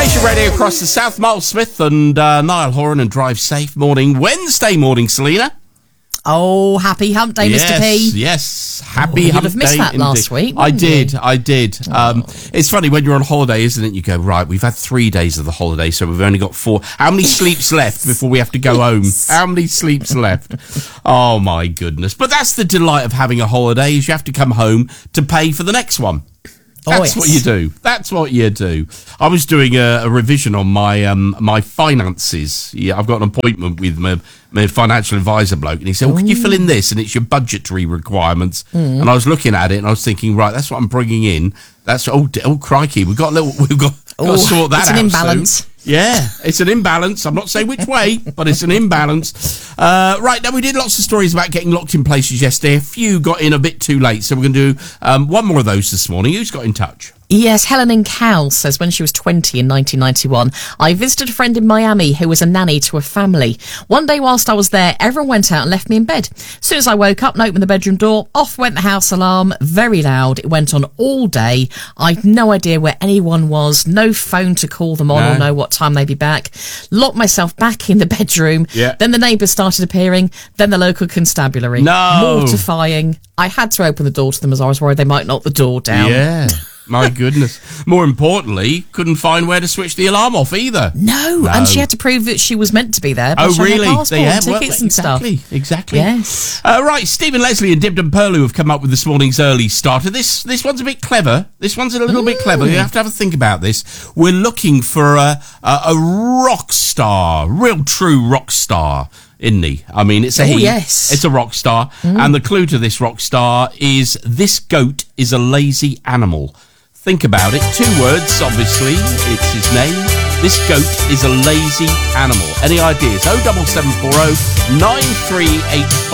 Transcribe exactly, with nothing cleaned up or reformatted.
Virgin Radio across the South, Miles Smith and uh, Niall Horan and Drive Safe. Morning, Wednesday morning, Selena. Oh, happy hump day, yes, Mister P. Yes, happy oh, hump day. You'd have missed that indeed. last week. I did, you? I did. Oh. Um, it's funny when you're on holiday, isn't it? You go, right, we've had three days of the holiday, so we've only got four. How many sleeps left before we have to go home? How many sleeps left? Oh, my goodness. But that's the delight of having a holiday, is you have to come home to pay for the next one. That's oh, yes. what you do. That's what you do. I was doing a, a revision on my um, my finances. Yeah, I've got an appointment with my, my financial advisor bloke, and he said, well, can you fill in this? And it's your budgetary requirements. Mm. And I was looking at it, and I was thinking, right, that's what I'm bringing in. That's, oh, oh crikey, we've got a little, we've got, oh, got to sort that out. It's an imbalance. Soon. Yeah, it's an imbalance. I'm not saying which way, but it's an imbalance. Uh, right, now we did lots of stories about getting locked in places yesterday. A few got in a bit too late, so we're going to do um, one more of those this morning. Who's got in touch? Yes, Helen in Cal says when she was twenty in nineteen ninety-one, I visited a friend in Miami who was a nanny to a family. One day whilst I was there, everyone went out and left me in bed. As soon as I woke up and opened the bedroom door, off went the house alarm, very loud. It went on all day. I had no idea where anyone was, no phone to call them on no. or know what time they'd be back. Locked myself back in the bedroom. Yeah. Then the neighbours started appearing, then the local constabulary. No. Mortifying. I had to open the door to them as I was worried they might knock the door down. Yeah. My goodness. More importantly, couldn't find where to switch the alarm off either. No, no. And she had to prove that she was meant to be there. Oh, really? Her passport yeah, and tickets well, and exactly, stuff. Exactly. Yes. Uh, right, Stephen Leslie and Dibden Perlu have come up with this morning's early starter. This this one's a bit clever. This one's a little mm. bit clever. You have to have a think about this. We're looking for a a, a rock star, real true rock star. Isn't he? I mean, it's a oh, he. Yes. It's a rock star. Mm. And the clue to this rock star is this goat is a lazy animal. Think about it. Two words, obviously. It's his name. This goat is a lazy animal. Any ideas? oh seven seven four oh nine three eight five